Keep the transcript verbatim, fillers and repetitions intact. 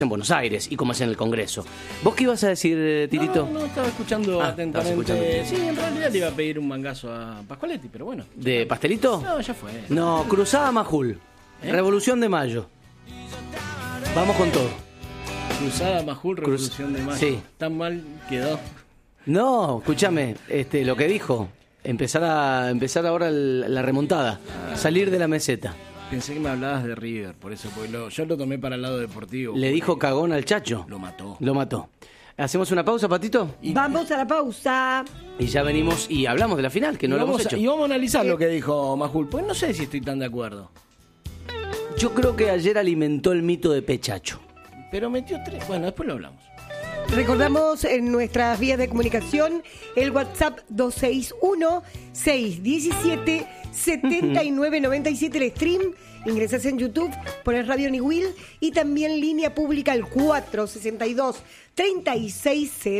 en Buenos Aires y cómo es en el Congreso. ¿Vos qué ibas a decir, Tirito? No, no, estaba escuchando Ah, atentamente. estabas escuchando. Sí, en realidad le iba a pedir un mangazo a Pascualetti, pero bueno. ¿De pastelito? No, ya fue. No, Cruzada Majul. ¿Eh? Revolución de Mayo. Vamos con todo. Cruzada Majul, Revolución de Mayo. Sí. Tan mal quedó. No, escúchame, este, lo que dijo. Empezar a empezar ahora el- la remontada. Salir de la meseta. Pensé que me hablabas de River, por eso, porque lo- yo lo tomé para el lado deportivo. Le dijo cagón al Chacho. Lo mató. Lo mató. ¿Hacemos una pausa, Patito? Y- Vamos a la pausa. Y ya venimos y hablamos de la final, que no y lo hemos vamos a, hecho. y vamos a analizar lo que dijo Majul, pues no sé si estoy tan de acuerdo. Yo creo que ayer alimentó el mito de Pechacho. Pero metió tres. Bueno, después lo hablamos. Recordamos en nuestras vías de comunicación el WhatsApp dos seis uno, seis uno siete, siete nueve nueve siete, el stream. Ingresas en YouTube, pones Radio Niwil y también línea pública al cuatro sesenta y dos, treinta y seis cero.